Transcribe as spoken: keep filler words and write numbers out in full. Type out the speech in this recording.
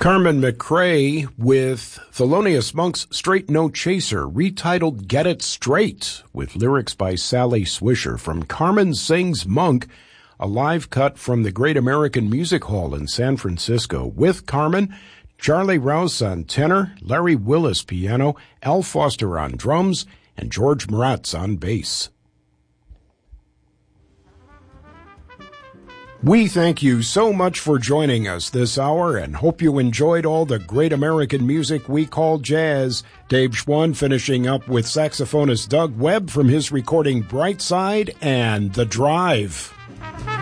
Carmen McRae with Thelonious Monk's Straight No Chaser, retitled Get It Straight, with lyrics by Sally Swisher from Carmen Sings Monk, a live cut from the Great American Music Hall in San Francisco, with Carmen, Charlie Rouse on tenor, Larry Willis piano, Al Foster on drums, and George Maratz on bass. We thank you so much for joining us this hour and hope you enjoyed all the great American music we call jazz. Dave Schwann finishing up with saxophonist Doug Webb from his recording Brightside and The Drive.